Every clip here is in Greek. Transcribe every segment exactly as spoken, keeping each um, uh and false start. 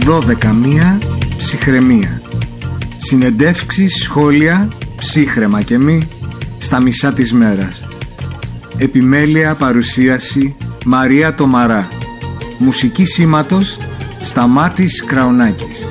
δώδεκα μία ψυχραιμία. Συνεντεύξεις, σχόλια, ψύχραιμα και μη, στα μισά της μέρας. Επιμέλεια παρουσίαση Μαρία Τομαρά. Μουσική σήματος Σταμάτης Κραουνάκης.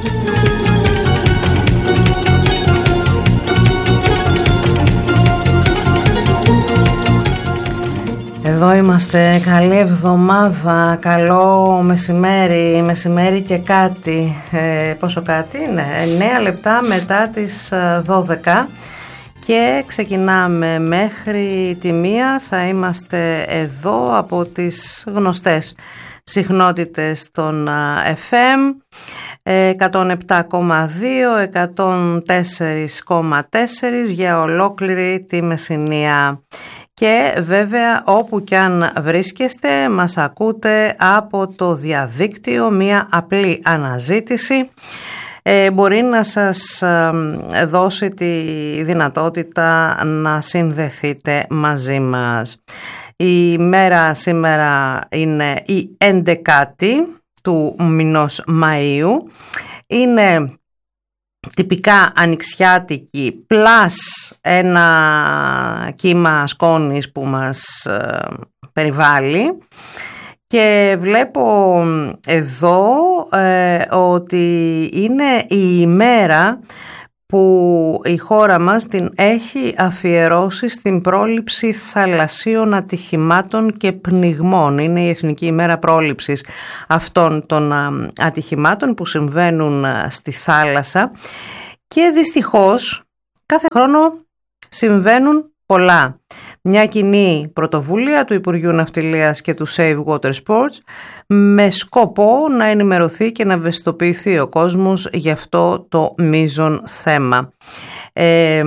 Εδώ είμαστε, καλή εβδομάδα, καλό μεσημέρι, μεσημέρι και κάτι, ε, πόσο κάτι, ναι, εννέα λεπτά μετά τις δώδεκα και ξεκινάμε μέχρι τη μία, θα είμαστε εδώ από τις γνωστές συχνότητες των εφ εμ, εκατόν επτά κόμμα δύο, εκατόν τέσσερα κόμμα τέσσερα για ολόκληρη τη Μεσσηνία. Και βέβαια όπου κι αν βρίσκεστε μας ακούτε από το διαδίκτυο, μια απλή αναζήτηση ε, μπορεί να σας ε, δώσει τη δυνατότητα να συνδεθείτε μαζί μας. Η μέρα σήμερα είναι η έντεκατη του μηνός Μαΐου, είναι τυπικά ανοιξιάτικη, πλάς ένα κύμα σκόνης που μας ε, περιβάλλει, και βλέπω εδώ ε, ότι είναι η ημέρα που η χώρα μας την έχει αφιερώσει στην πρόληψη θαλασσίων ατυχημάτων και πνιγμών. Είναι η Εθνική ημέρα πρόληψης αυτών των ατυχημάτων που συμβαίνουν στη θάλασσα, και δυστυχώς κάθε χρόνο συμβαίνουν πολλά. Μια κοινή πρωτοβουλία του Υπουργείου Ναυτιλίας και του Save Water Sports με σκοπό να ενημερωθεί και να ευαισθητοποιηθεί ο κόσμος για αυτό το μείζον θέμα. Ε,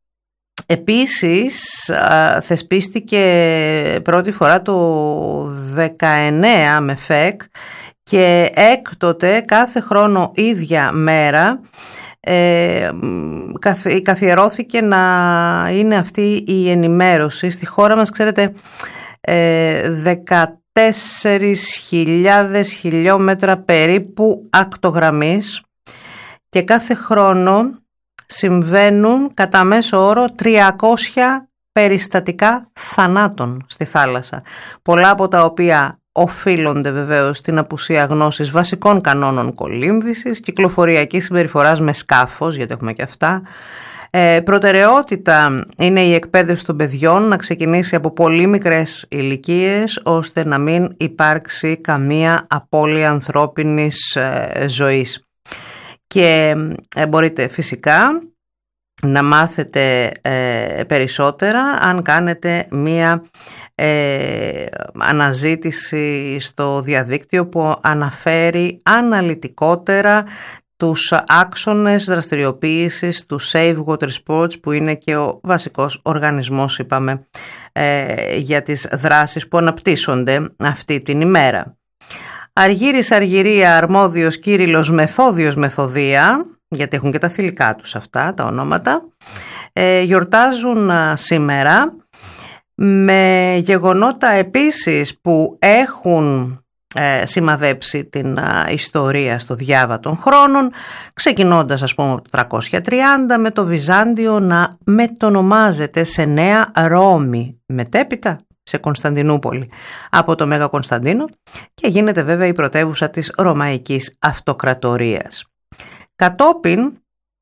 επίσης θεσπίστηκε πρώτη φορά το δεκαεννέα με ΦΕΚ, και έκτοτε κάθε χρόνο ίδια μέρα Ε, καθιερώθηκε να είναι αυτή η ενημέρωση. Στη χώρα μας, ξέρετε, ε, δεκατέσσερις χιλιάδες χιλιόμετρα περίπου ακτογραμμής, και κάθε χρόνο συμβαίνουν κατά μέσο όρο τριακόσια περιστατικά θανάτων στη θάλασσα, πολλά από τα οποία οφείλονται βεβαίως στην απουσία γνώσης βασικών κανόνων κολύμβησης, κυκλοφοριακής συμπεριφοράς με σκάφος, γιατί έχουμε και αυτά. Ε, προτεραιότητα είναι η εκπαίδευση των παιδιών, να ξεκινήσει από πολύ μικρές ηλικίες, ώστε να μην υπάρξει καμία απώλεια ανθρώπινης ε, ζωής. Και ε, μπορείτε φυσικά να μάθετε ε, περισσότερα αν κάνετε μία Ε, αναζήτηση στο διαδίκτυο που αναφέρει αναλυτικότερα τους άξονες δραστηριοποίησης του Save Water Sports, που είναι και ο βασικός οργανισμός, είπαμε, ε, για τις δράσεις που αναπτύσσονται αυτή την ημέρα. Αργύρης Αργυρία, Αρμόδιος Κύριλλος, Μεθόδιος Μεθοδία, γιατί έχουν και τα θηλυκά τους αυτά τα ονόματα, ε, γιορτάζουν α, σήμερα, με γεγονότα επίσης που έχουν ε, σημαδέψει την α, ιστορία στο διάβα των χρόνων, ξεκινώντας ας πούμε από το τριακόσια τριάντα με το Βυζάντιο να μετονομάζεται σε Νέα Ρώμη, μετέπειτα σε Κωνσταντινούπολη από το Μέγα Κωνσταντίνο, και γίνεται βέβαια η πρωτεύουσα της Ρωμαϊκής Αυτοκρατορίας. Κατόπιν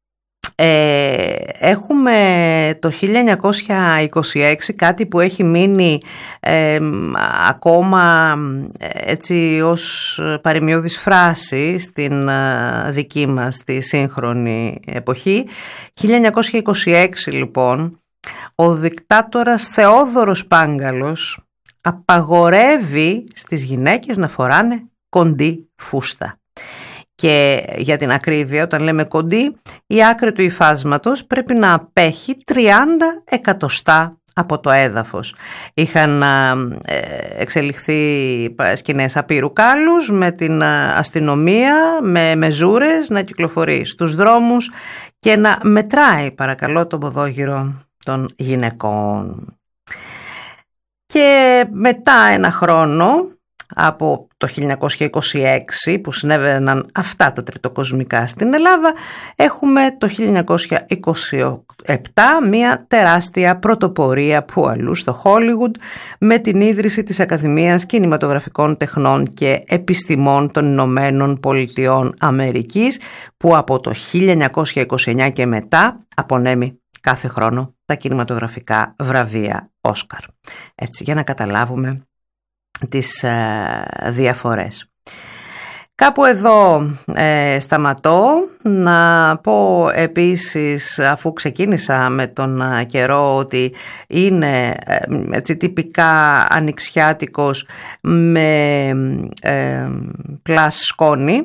Ε, έχουμε το χίλια εννιακόσια είκοσι έξι, κάτι που έχει μείνει ε, ακόμα έτσι ως παροιμιώδης φράση στην ε, δική μας τη σύγχρονη εποχή. χίλια εννιακόσια είκοσι έξι λοιπόν, ο δικτάτορας Θεόδωρος Πάγκαλος απαγορεύει στις γυναίκες να φοράνε κοντή φούστα. Και για την ακρίβεια, όταν λέμε κοντή, η άκρη του υφάσματος πρέπει να απέχει τριάντα εκατοστά από το έδαφος. Είχαν εξελιχθεί σκηνές απείρου κάλους με την αστυνομία, με μεζούρες να κυκλοφορεί στους δρόμους και να μετράει, παρακαλώ, το ποδόγυρο των γυναικών. Και μετά ένα χρόνο, από το χίλια εννιακόσια είκοσι έξι που συνέβαιναν αυτά τα τριτοκοσμικά στην Ελλάδα, έχουμε το χίλια εννιακόσια είκοσι επτά μια τεράστια πρωτοπορία που αλλού στο Hollywood με την ίδρυση της Ακαδημίας Κινηματογραφικών Τεχνών και Επιστημών των Ηνωμένων Πολιτειών Αμερικής, που από το χίλια εννιακόσια είκοσι εννιά και μετά απονέμει κάθε χρόνο τα κινηματογραφικά βραβεία Όσκαρ. Έτσι, για να καταλάβουμε τις ε, διαφορές. Κάπου εδώ ε, σταματώ. Να πω επίσης, αφού ξεκίνησα με τον καιρό, ότι είναι ε, έτσι, τυπικά ανοιξιάτικος με ε, πλάς σκόνη,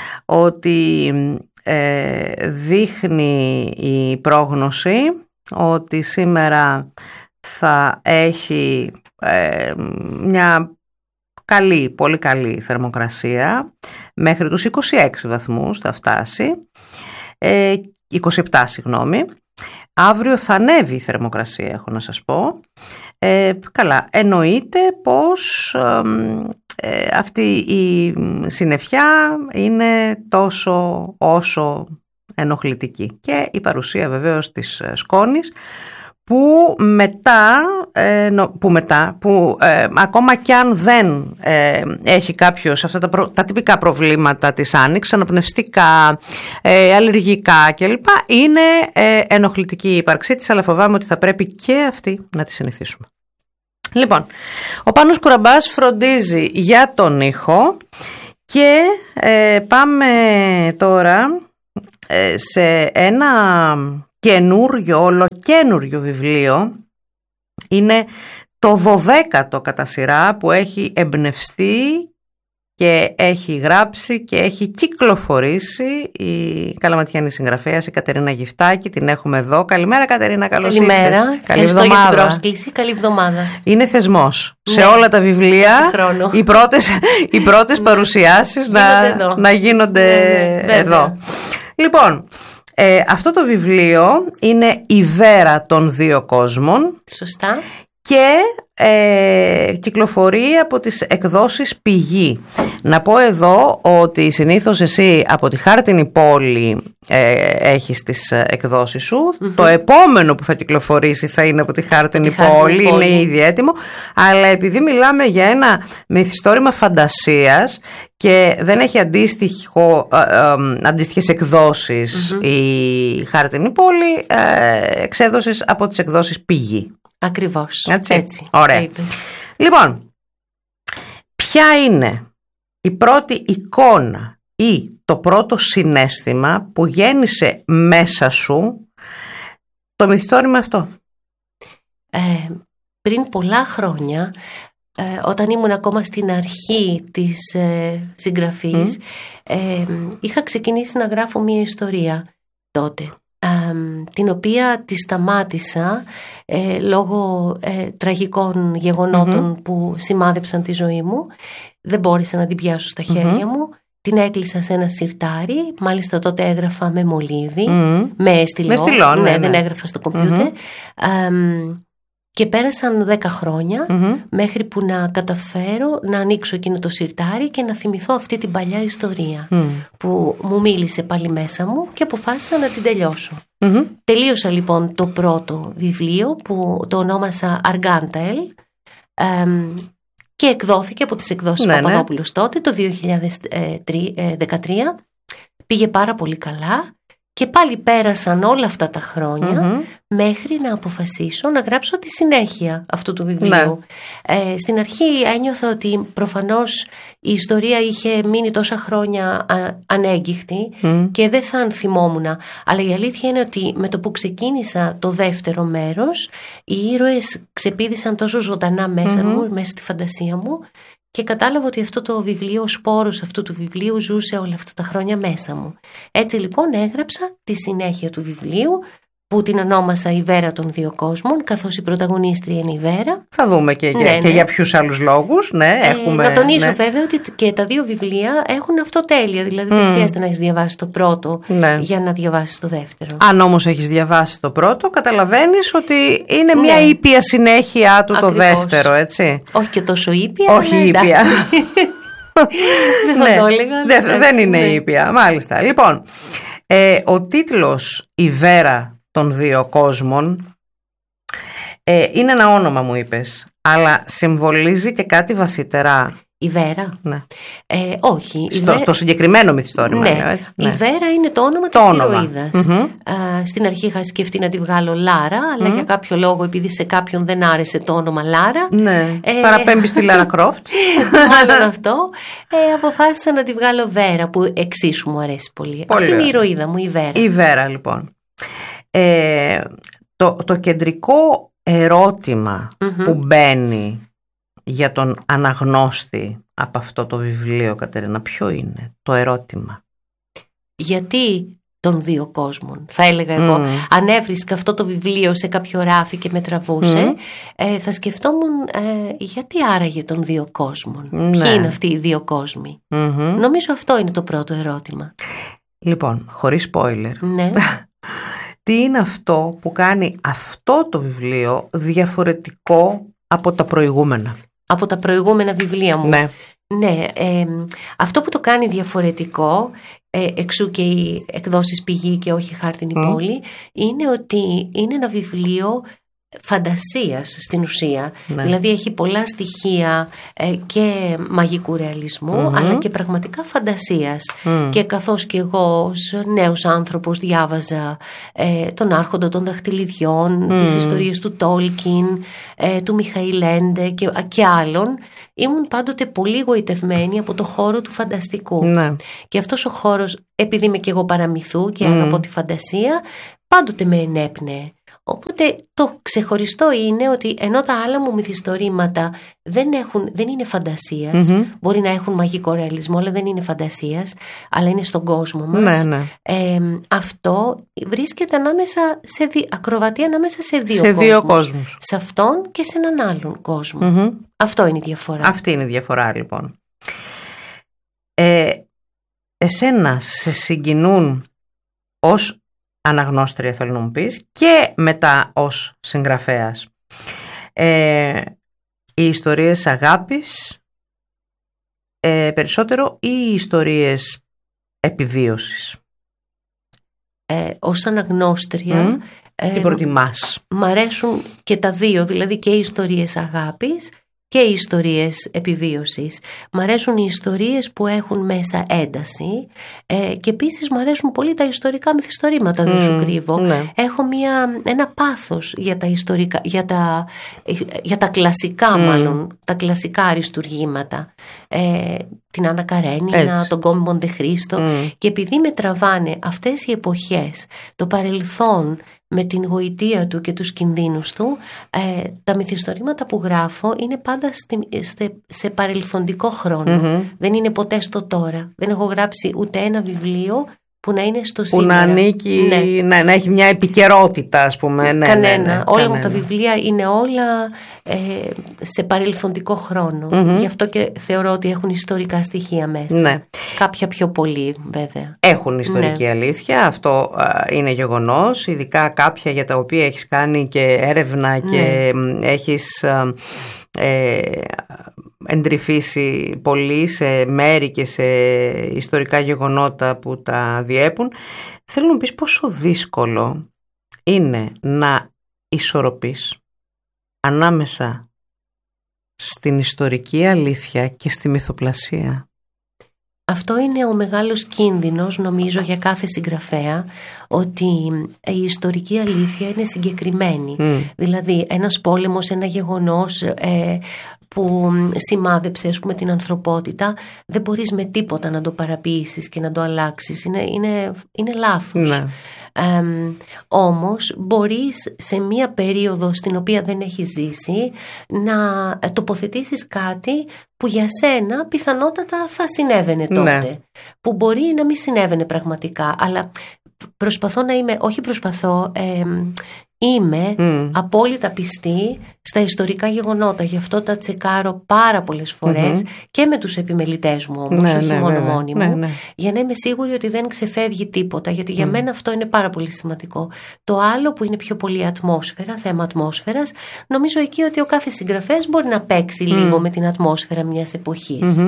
ότι ε, δείχνει η πρόγνωση ότι σήμερα θα έχει ε, μια καλή, πολύ καλή θερμοκρασία, μέχρι τους είκοσι έξι βαθμούς θα φτάσει, ε, είκοσι επτά συγγνώμη. Αύριο θα ανέβει η θερμοκρασία, έχω να σας πω. Ε, καλά, εννοείται πως ε, αυτή η συννεφιά είναι τόσο όσο ενοχλητική, και η παρουσία βεβαίως της σκόνης, που μετά, ε, που, μετά, που ε, ακόμα κι αν δεν ε, έχει κάποιος αυτά τα, προ, τα τυπικά προβλήματα της άνοιξης, αναπνευστικά, ε, αλλεργικά κλπ, είναι ε, ενοχλητική η ύπαρξή της, αλλά φοβάμαι ότι θα πρέπει και αυτή να τη συνηθίσουμε. Λοιπόν, ο Πάνος Κουραμπάς φροντίζει για τον ήχο και ε, πάμε τώρα ε, σε ένα καινούριο, ολοκένουριο βιβλίο. Είναι το δωδέκατο κατά σειρά που έχει εμπνευστεί και έχει γράψει και έχει κυκλοφορήσει η καλαματιανή συγγραφέας, η Κατερίνα Γυφτάκη. Την έχουμε εδώ. Καλημέρα Κατερίνα, καλώς ήρθες. Καλημέρα, καλή ευχαριστώ εβδομάδα. Για την πρόσκληση, καλή εβδομάδα. Είναι θεσμός, ναι, σε όλα τα βιβλία οι πρώτες, οι πρώτες παρουσιάσεις να, να γίνονται ναι, ναι, εδώ. Λοιπόν, Ε, αυτό το βιβλίο είναι η Βέρα των δύο κόσμων. Σωστά. Και ε, κυκλοφορεί από τις εκδόσεις Πηγή. Να πω εδώ ότι συνήθως εσύ από τη Χάρτινη Πόλη ε, έχεις τις εκδόσεις σου. Mm-hmm. Το επόμενο που θα κυκλοφορήσει θα είναι από τη Χάρτινη, τη Πόλη, Πόλη, είναι ήδη έτοιμο. Αλλά επειδή μιλάμε για ένα μυθιστόρημα φαντασίας και δεν έχει αντίστοιχο, ε, ε, αντίστοιχες εκδόσεις mm-hmm. η Χάρτινη Πόλη, ε, εξέδωσες από τις εκδόσεις Πηγή. Ακριβώς. Έτσι. Έτσι. Ωραία. Λοιπόν, ποια είναι η πρώτη εικόνα ή το πρώτο συναίσθημα που γέννησε μέσα σου το μυθιστόρημα αυτό? Ε, πριν πολλά χρόνια, ε, όταν ήμουν ακόμα στην αρχή της ε, συγγραφής, mm. ε, είχα ξεκινήσει να γράφω μία ιστορία τότε. Uh, την οποία τη σταμάτησα ε, λόγω ε, τραγικών γεγονότων mm-hmm. που σημάδεψαν τη ζωή μου. Δεν μπόρεσα να την πιάσω στα χέρια mm-hmm. μου. Την έκλεισα σε ένα σιρτάρι. Μάλιστα τότε έγραφα με μολύβι, mm-hmm. με στυλό, με στυλό ναι, ναι, ναι. δεν έγραφα στο κομπιούτερ. Mm-hmm. uh, Και πέρασαν δέκα χρόνια mm-hmm. μέχρι που να καταφέρω να ανοίξω εκείνο το σιρτάρι και να θυμηθώ αυτή την παλιά ιστορία mm. που μου μίλησε πάλι μέσα μου και αποφάσισα να την τελειώσω. Mm-hmm. Τελείωσα λοιπόν το πρώτο βιβλίο που το ονόμασα Αργάνταελ εμ, και εκδόθηκε από τις εκδόσεις ναι, Παπαδόπουλος ναι. τότε το δύο χιλιάδες δεκατρία. Πήγε πάρα πολύ καλά. Και πάλι πέρασαν όλα αυτά τα χρόνια mm-hmm. μέχρι να αποφασίσω να γράψω τη συνέχεια αυτού του βιβλίου. Ναι. Ε, στην αρχή ένιωθα ότι προφανώς η ιστορία είχε μείνει τόσα χρόνια α, ανέγκυχτη mm. και δεν θα θυμόμουν. Αλλά η αλήθεια είναι ότι με το που ξεκίνησα το δεύτερο μέρος, οι ήρωες ξεπήδησαν τόσο ζωντανά μέσα mm-hmm. μου, μέσα στη φαντασία μου, και κατάλαβα ότι αυτό το βιβλίο, ο σπόρος αυτού του βιβλίου ζούσε όλα αυτά τα χρόνια μέσα μου. Έτσι λοιπόν έγραψα τη συνέχεια του βιβλίου που την ονόμασα η Βέρα των δύο κόσμων, καθώς η πρωταγωνίστρια είναι η Βέρα. Θα δούμε και, ναι, και ναι. για ποιους άλλους λόγους. Ναι, ε, έχουμε, να τονίσω ναι. βέβαια ότι και τα δύο βιβλία έχουν αυτοτέλεια, δηλαδή mm. δεν χρειάζεται να έχεις διαβάσει το πρώτο ναι. για να διαβάσεις το δεύτερο. Αν όμως έχεις διαβάσει το πρώτο, καταλαβαίνεις ότι είναι ναι. μια ήπια συνέχεια του. Ακριβώς. Το δεύτερο, έτσι. Όχι και τόσο ήπια, όχι αλλά ήπια. Δεν θα το έλεγα. Δεν, δεν είναι ήπια, μάλιστα. Λοιπόν, ε, ο τίτλος «Η Βέρα των δύο κόσμων» ε, είναι ένα όνομα, μου είπες, αλλά συμβολίζει και κάτι βαθύτερα. Η Βέρα. Ναι. Ε, όχι. Στο, Βέρα... στο συγκεκριμένο μυθιστόρημα. Ναι. Λέω, έτσι. Η Ναι. Βέρα είναι το όνομα το της όνομα. ηρωίδας. Mm-hmm. Α, στην αρχή είχα σκεφτεί να τη βγάλω Λάρα, αλλά mm. για κάποιο λόγο, επειδή σε κάποιον δεν άρεσε το όνομα Λάρα. Ναι. Ε... Παραπέμπει στη Λάρα Κρόφτ. Μάλλον αυτό. Ε, αποφάσισα να τη βγάλω Βέρα, που εξίσου μου αρέσει πολύ. πολύ Αυτή ωραία. Είναι η ηρωίδα μου, η Βέρα. Η Βέρα, λοιπόν. Ε, το, το κεντρικό ερώτημα mm-hmm. που μπαίνει για τον αναγνώστη από αυτό το βιβλίο, Κατερίνα, ποιο είναι το ερώτημα? Γιατί των δύο κόσμων, θα έλεγα εγώ. Mm. Αν έβρισκα αυτό το βιβλίο σε κάποιο ράφι και με τραβούσε, mm. ε, θα σκεφτόμουν ε, γιατί άραγε των δύο κόσμων. Ναι. Ποιοι είναι αυτοί οι δύο κόσμοι? Mm-hmm. Νομίζω αυτό είναι το πρώτο ερώτημα. Λοιπόν, χωρίς spoiler. Ναι. Τι είναι αυτό που κάνει αυτό το βιβλίο διαφορετικό από τα προηγούμενα? Από τα προηγούμενα βιβλία μου. Ναι. Ναι, ε, αυτό που το κάνει διαφορετικό, ε, εξού και οι εκδόσεις Πηγή και όχι Χάρτινη mm. πόλη, είναι ότι είναι ένα βιβλίο φαντασίας στην ουσία. Ναι. Δηλαδή έχει πολλά στοιχεία ε, και μαγικού ρεαλισμού, mm-hmm. αλλά και πραγματικά φαντασίας. Mm. Και καθώς και εγώ ως νέος άνθρωπος διάβαζα ε, τον Άρχοντα των Δαχτυλιδιών, mm. τις ιστορίες του Τόλκιν, ε, του Μιχαήλ Έντε και, και άλλων, ήμουν πάντοτε πολύ γοητευμένη από το χώρο του φανταστικού. Ναι. Και αυτός ο χώρος, επειδή είμαι και εγώ παραμυθού και mm. αγαπώ τη φαντασία, πάντοτε με ενέπνεε. Οπότε το ξεχωριστό είναι ότι ενώ τα άλλα μου μυθιστορήματα δεν, έχουν, δεν είναι φαντασίας, mm-hmm. μπορεί να έχουν μαγικό ρεαλισμό, αλλά δεν είναι φαντασίας, αλλά είναι στον κόσμο μας. Ναι, ναι. Ε, αυτό βρίσκεται ανάμεσα σε δι... ακροβατεί ανάμεσα σε δύο, σε κόσμους, δύο κόσμους. Σε αυτόν και σε έναν άλλον κόσμο. Mm-hmm. Αυτό είναι η διαφορά. Αυτή είναι η διαφορά, λοιπόν. Ε, εσένα σε συγκινούν ως αναγνώστρια, θέλω να μου πεις, και μετά ως συγγραφέας, ε, οι ιστορίες αγάπης ε, περισσότερο ή οι ιστορίες επιβίωσης? Ε, ως αναγνώστρια mm. ε, τι προτιμάς? Μ' αρέσουν και τα δύο, δηλαδή και οι ιστορίες αγάπης και οι ιστορίες επιβίωσης. Μ' αρέσουν οι ιστορίες που έχουν μέσα ένταση ε, και επίσης μ' αρέσουν πολύ τα ιστορικά μυθιστορήματα, δεν mm, σου κρύβω. Ναι. Έχω μια, ένα πάθος για τα ιστορικά, για τα, για τα κλασικά mm. μάλλον, τα κλασικά αριστουργήματα. Ε, την Άννα Καρένινα, τον Κόμι Μοντεχρίστο mm. και επειδή με τραβάνε αυτές οι εποχές, το παρελθόν με την γοητεία του και τους κινδύνους του, ε, τα μυθιστορήματα που γράφω είναι πάντα στη, σε, σε παρελθοντικό χρόνο. Mm-hmm. Δεν είναι ποτέ στο τώρα. Δεν έχω γράψει ούτε ένα βιβλίο που να είναι στο που σήμερα. Να ανήκει, ναι. να, να έχει μια επικαιρότητα, ας πούμε. Ναι, κανένα. Ναι, ναι, όλα κανένα. μου τα βιβλία είναι όλα ε, σε παρελθοντικό χρόνο. Mm-hmm. Γι' αυτό και θεωρώ ότι έχουν ιστορικά στοιχεία μέσα. Ναι. Κάποια πιο πολύ, βέβαια. Έχουν ιστορική ναι. αλήθεια, αυτό α, είναι γεγονός, ειδικά κάποια για τα οποία έχεις κάνει και έρευνα ναι. και έχεις α, ε, εντρυφήσει πολύ σε μέρη και σε ιστορικά γεγονότα που τα διέπουν. Θέλω να πεις πόσο δύσκολο είναι να ισορροπείς ανάμεσα στην ιστορική αλήθεια και στη μυθοπλασία. Αυτό είναι ο μεγάλος κίνδυνος, νομίζω, για κάθε συγγραφέα, ότι η ιστορική αλήθεια είναι συγκεκριμένη. Mm. Δηλαδή ένας πόλεμος, ένα γεγονός ε, που σημάδεψε, ας πούμε, την ανθρωπότητα, δεν μπορείς με τίποτα να το παραποιήσεις και να το αλλάξεις. Είναι, είναι, είναι λάθος. Ναι. Ε, όμως μπορείς σε μία περίοδο στην οποία δεν έχεις ζήσει να τοποθετήσεις κάτι που για σένα πιθανότατα θα συνέβαινε τότε. Ναι. Που μπορεί να μην συνέβαινε πραγματικά, αλλά προσπαθώ να είμαι, όχι προσπαθώ, ε, είμαι mm. απόλυτα πιστή στα ιστορικά γεγονότα. Γι' αυτό τα τσεκάρω πάρα πολλές φορές mm-hmm. και με τους επιμελητές μου όμως, ναι, όχι ναι, μόνο ναι, μόνοι ναι, μου, ναι. για να είμαι σίγουρη ότι δεν ξεφεύγει τίποτα, γιατί για mm. μένα αυτό είναι πάρα πολύ σημαντικό. Το άλλο που είναι πιο πολύ ατμόσφαιρα, θέμα ατμόσφαιρας, νομίζω εκεί ότι ο κάθε συγγραφέας μπορεί να παίξει mm. λίγο με την ατμόσφαιρα μιας εποχής. Mm-hmm.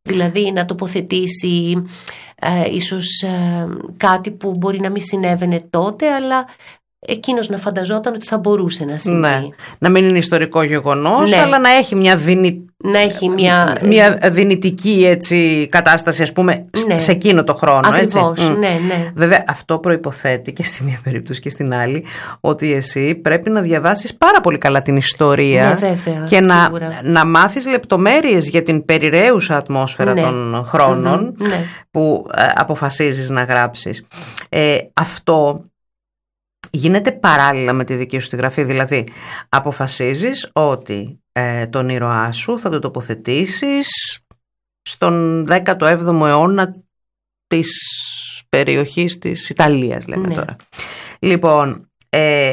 Δηλαδή να τοποθετήσει ε, ίσως ε, κάτι που μπορεί να μην συνέβαινε τότε, αλλά εκείνος να φανταζόταν ότι θα μπορούσε να συμβεί. Ναι. Να μην είναι ιστορικό γεγονός, ναι, αλλά να έχει μια, δυνη... να έχει μια... μια δυνητική έτσι, κατάσταση, ας πούμε, ναι, σε εκείνο το χρόνο. Ακριβώς, έτσι. Ναι, ναι. Βέβαια, αυτό προϋποθέτει και στη μία περίπτωση και στην άλλη ότι εσύ πρέπει να διαβάσεις πάρα πολύ καλά την ιστορία, ναι, βέβαια, και να, να μάθεις λεπτομέρειες για την περιραίουσα ατμόσφαιρα, ναι, των χρόνων, mm-hmm, ναι, που ε, αποφασίζεις να γράψεις. Ε, αυτό γίνεται παράλληλα με τη δική σου τη γραφή, δηλαδή αποφασίζεις ότι ε, τον ήρωά σου θα το τοποθετήσεις στον δέκατο έβδομο αιώνα της περιοχής της Ιταλίας, λέμε, ναι, τώρα. Λοιπόν, ε,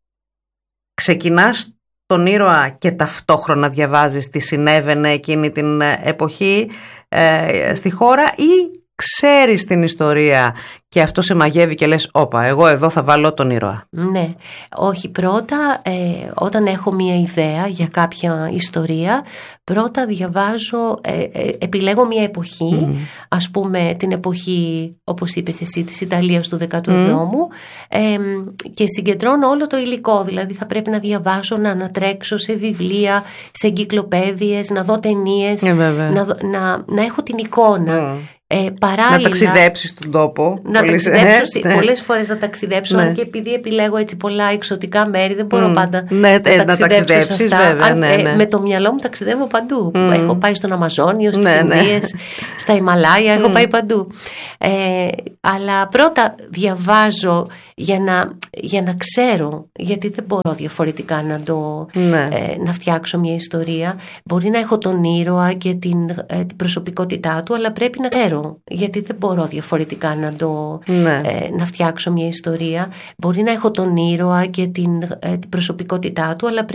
ξεκινάς τον ήρωα και ταυτόχρονα διαβάζεις τι συνέβαινε εκείνη την εποχή ε, στη χώρα, ή ξέρεις την ιστορία και αυτό σε μαγεύει και λες όπα, εγώ εδώ θα βάλω τον ήρωα? Ναι, όχι, πρώτα ε, όταν έχω μια ιδέα για κάποια ιστορία, πρώτα διαβάζω, ε, ε, επιλέγω μια εποχή, mm. ας πούμε την εποχή, όπως είπες εσύ, της Ιταλίας του δέκατου εβδόμου, mm. ε, και συγκεντρώνω όλο το υλικό, δηλαδή θα πρέπει να διαβάσω, να ανατρέξω σε βιβλία, σε εγκυκλοπαίδειες, να δω ταινίες, yeah, να, να, να έχω την εικόνα. Mm. Ε, παράλληλα, να ταξιδέψεις στον τόπο. Να πολλές, ταξιδέψω, ναι, πολλές φορές να ταξιδέψω, ναι, και επειδή επιλέγω έτσι πολλά εξωτικά μέρη, δεν μπορώ mm. πάντα ναι, να, ε, να ταξιδέψεις σε αυτά. βέβαια, ναι, ναι. Ε, με το μυαλό μου ταξιδεύω παντού. Mm. Έχω πάει στον Αμαζόνιο, στις ναι, Ινδίες, ναι, στα Ιμαλάια, mm. έχω πάει παντού. Ε, αλλά πρώτα διαβάζω για να, για να ξέρω, γιατί δεν μπορώ διαφορετικά να, το, ναι. ε, να φτιάξω μια ιστορία. Μπορεί να έχω τον ήρωα και την, ε, την προσωπικότητά του, αλλά πρέπει να ξέρω, γιατί δεν μπορώ διαφορετικά να, το, ναι. ε, να φτιάξω μια ιστορία. Μπορεί να έχω τον ήρωα και την, ε, την προσωπικότητά του, αλλά